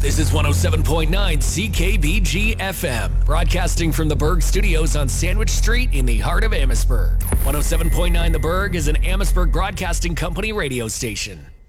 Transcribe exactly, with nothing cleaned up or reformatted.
This is one oh seven point nine C K B G F M, broadcasting from the Berg Studios on Sandwich Street in the heart of Amherstburg. one oh seven point nine The Berg is an Amherstburg Broadcasting Company radio station.